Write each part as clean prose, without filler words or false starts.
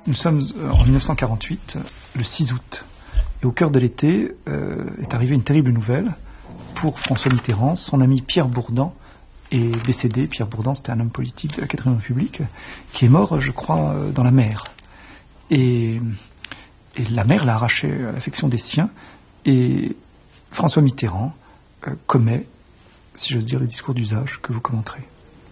Nous sommes en 1948, le 6 août. Et au cœur de l'été est arrivée une terrible nouvelle pour François Mitterrand. Son ami Pierre Bourdan est décédé. Pierre Bourdan, c'était un homme politique de la 4e République, qui est mort, je crois, dans la mer. Et la mer l'a arraché à l'affection des siens. Et François Mitterrand commet, si j'ose dire, le discours d'usage que vous commenterez.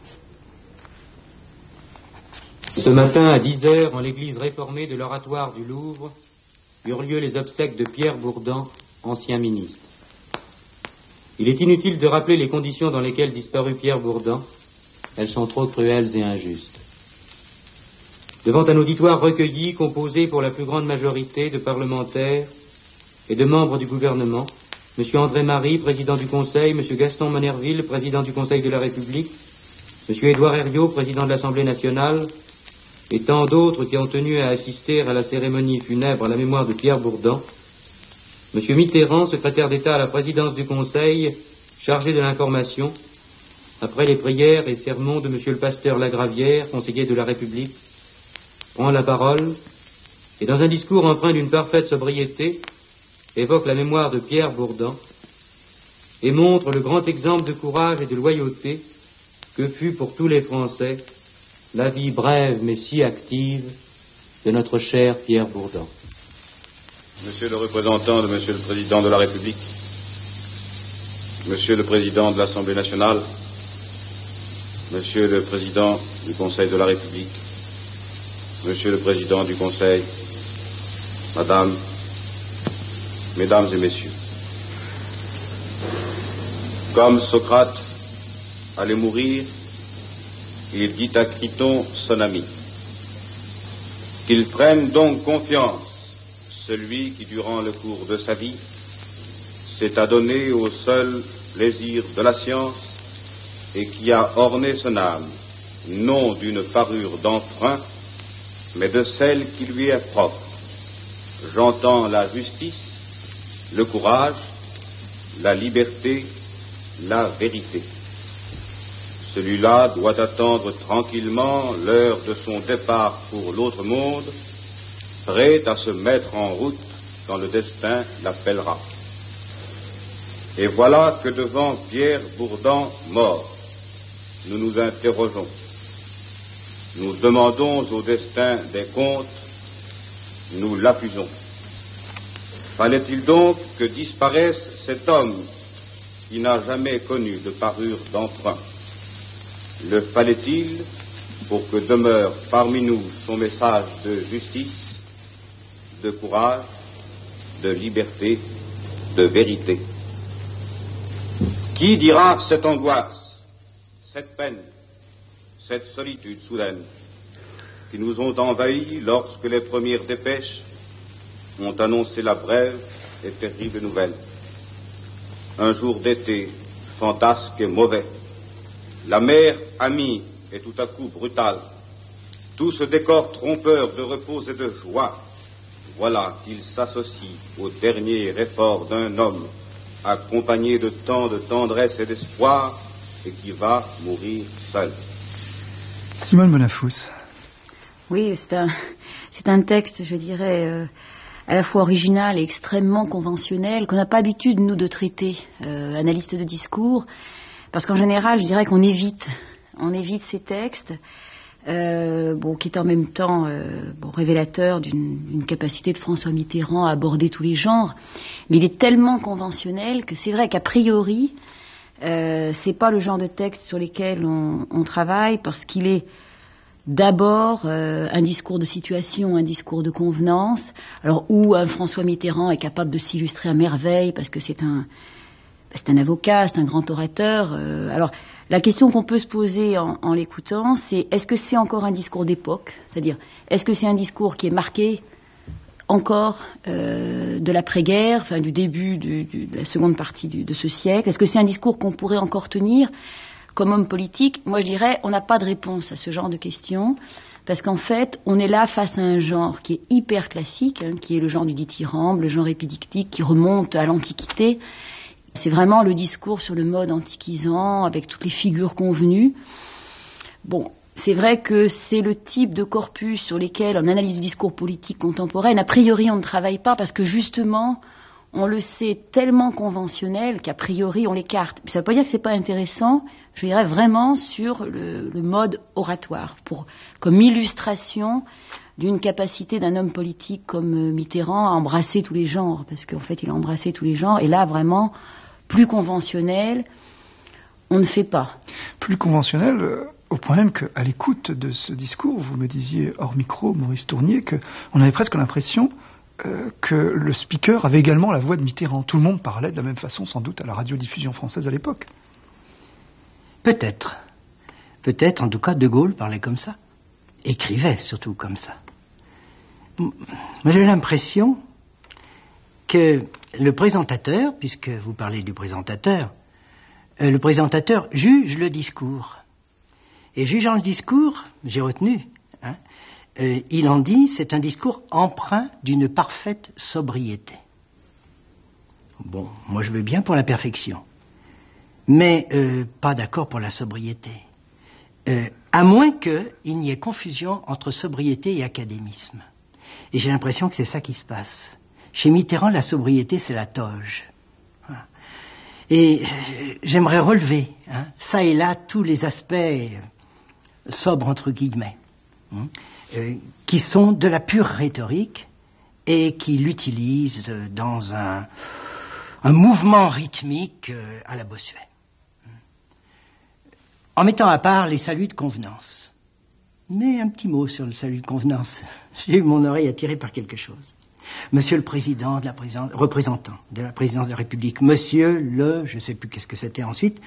Ce matin, à 10h, en l'église réformée de l'Oratoire du Louvre, eurent lieu les obsèques de Pierre Bourdan, ancien ministre. Il est inutile de rappeler les conditions dans lesquelles disparut Pierre Bourdan. Elles sont trop cruelles et injustes. Devant un auditoire recueilli, composé pour la plus grande majorité de parlementaires et de membres du gouvernement, M. André Marie, président du Conseil, M. Gaston Monnerville, président du Conseil de la République, M. Édouard Herriot, président de l'Assemblée nationale, et tant d'autres qui ont tenu à assister à la cérémonie funèbre à la mémoire de Pierre Bourdan, M. Mitterrand, secrétaire d'État à la présidence du Conseil, chargé de l'information, après les prières et sermons de M. le pasteur Lagravière, conseiller de la République, prend la parole et, dans un discours empreint d'une parfaite sobriété, évoque la mémoire de Pierre Bourdan et montre le grand exemple de courage et de loyauté que fut pour tous les Français la vie brève mais si active de notre cher Pierre Bourdan. Monsieur le représentant de Monsieur le Président de la République, Monsieur le Président de l'Assemblée nationale, Monsieur le Président du Conseil de la République, Monsieur le Président du Conseil, Madame, Mesdames et Messieurs, comme Socrate allait mourir, il dit à Criton, son ami, qu'il prenne donc confiance celui qui, durant le cours de sa vie, s'est adonné au seul plaisir de la science et qui a orné son âme, non d'une parure d'emprunt, mais de celle qui lui est propre. J'entends la justice, le courage, la liberté, la vérité. Celui-là doit attendre tranquillement l'heure de son départ pour l'autre monde, prêt à se mettre en route quand le destin l'appellera. Et voilà que devant Pierre Bourdan mort, nous nous interrogeons. Nous demandons au destin des comptes, nous l'accusons. Fallait-il donc que disparaisse cet homme qui n'a jamais connu de parure d'emprunt? Le fallait-il pour que demeure parmi nous son message de justice, de courage, de liberté, de vérité? Qui dira cette angoisse, cette peine, cette solitude soudaine qui nous ont envahis lorsque les premières dépêches ont annoncé la brève et terrible nouvelle? Un jour d'été, fantasque et mauvais, la mer amie est tout à coup brutale, tout ce décor trompeur de repos et de joie, voilà qu'il s'associe au dernier effort d'un homme, accompagné de tant de tendresse et d'espoir, et qui va mourir seul. Simone Bonafous. Oui, c'est un texte, je dirais, à la fois original et extrêmement conventionnel, qu'on n'a pas l'habitude, nous, de traiter, analystes de discours, parce qu'en général, je dirais qu'on évite ces textes, qui est en même temps révélateur d'une capacité de François Mitterrand à aborder tous les genres, mais il est tellement conventionnel que c'est vrai qu'a priori, c'est pas le genre de texte sur lesquels on travaille, parce qu'il est d'abord un discours de situation, un discours de convenance, alors où un François Mitterrand est capable de s'illustrer à merveille parce que c'est un avocat, c'est un grand orateur. Alors la question qu'on peut se poser en l'écoutant, c'est est-ce que c'est encore un discours d'époque? C'est-à-dire, est-ce que c'est un discours qui est marqué encore de l'après-guerre, enfin du début de la seconde partie de ce siècle? Est-ce que c'est un discours qu'on pourrait encore tenir comme homme politique? Moi, je dirais, on n'a pas de réponse à ce genre de questions, parce qu'en fait, on est là face à un genre qui est hyper classique, qui est le genre du dithyrambe, le genre épidictique, qui remonte à l'Antiquité. C'est vraiment le discours sur le mode antiquisant, avec toutes les figures convenues. Bon, c'est vrai que c'est le type de corpus sur lesquels, en analyse du discours politique contemporain, a priori on ne travaille pas parce que justement, on le sait tellement conventionnel qu'a priori on l'écarte. Ça ne veut pas dire que c'est pas intéressant, je dirais vraiment sur le mode oratoire, comme illustration d'une capacité d'un homme politique comme Mitterrand à embrasser tous les genres, parce qu'en fait il a embrassé tous les genres, et là vraiment, plus conventionnel, on ne fait pas. Plus conventionnel, au point même qu'à l'écoute de ce discours, vous me disiez hors micro, Maurice Tournier, qu'on avait presque l'impression que le speaker avait également la voix de Mitterrand. Tout le monde parlait de la même façon, sans doute, à la radiodiffusion française à l'époque. Peut-être. Peut-être, en tout cas, De Gaulle parlait comme ça. Écrivait surtout comme ça. Moi, j'ai l'impression que le présentateur, puisque vous parlez du présentateur, le présentateur juge le discours. Et jugeant le discours, j'ai retenu, il en dit, c'est un discours empreint d'une parfaite sobriété. Bon, moi je veux bien pour la perfection, mais pas d'accord pour la sobriété. À moins qu'il n'y ait confusion entre sobriété et académisme. Et j'ai l'impression que c'est ça qui se passe. Chez Mitterrand, la sobriété, c'est la toge. Et j'aimerais relever, ça et là, tous les aspects sobres, entre guillemets, qui sont de la pure rhétorique et qui l'utilisent dans un mouvement rythmique à la Bossuet. En mettant à part les saluts de convenance. Mais un petit mot sur le salut de convenance. J'ai eu mon oreille attirée par quelque chose. Monsieur le président représentant de la présidence de la République, monsieur le, je ne sais plus qu'est-ce que c'était ensuite,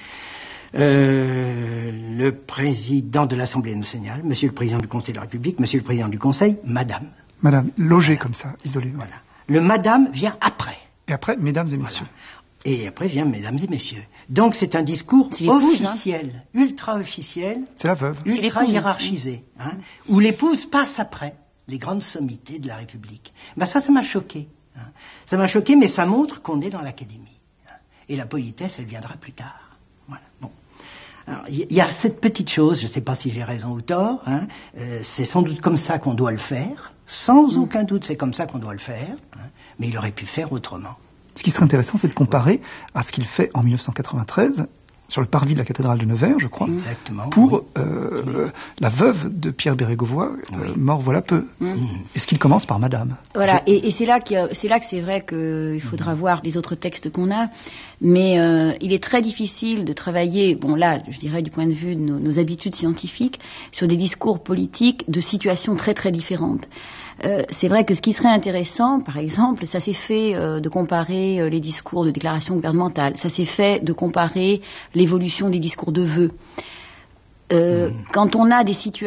le président de l'Assemblée nationale, monsieur le président du Conseil de la République, monsieur le président du Conseil, madame. Madame, logée comme ça, isolée. Voilà. Le madame vient après. Et après, mesdames et messieurs. Voilà. Et après vient mesdames et messieurs. Donc c'est un discours officiel, ultra officiel, c'est la veuve, ultra hiérarchisé, où l'épouse passe après les grandes sommités de la République. Ben ça m'a choqué. Ça m'a choqué, mais ça montre qu'on est dans l'académie. Et la politesse, elle viendra plus tard. Voilà. Bon. Alors, il y a cette petite chose, je ne sais pas si j'ai raison ou tort, c'est sans doute comme ça qu'on doit le faire, sans aucun doute c'est comme ça qu'on doit le faire, mais il aurait pu faire autrement. Ce qui serait intéressant, c'est de comparer à ce qu'il fait en 1993, sur le parvis de la cathédrale de Nevers, je crois, pour la veuve de Pierre Bérégovoy, mort voilà peu. Est-ce qu'il commence par Madame? Voilà, et c'est là que c'est vrai qu'il faudra voir les autres textes qu'on a, mais il est très difficile de travailler, bon là, je dirais du point de vue de nos habitudes scientifiques, sur des discours politiques de situations très très différentes. C'est vrai que ce qui serait intéressant, par exemple, ça s'est fait de comparer les discours de déclaration gouvernementale, ça s'est fait de comparer l'évolution des discours de vœux. Quand on a des situations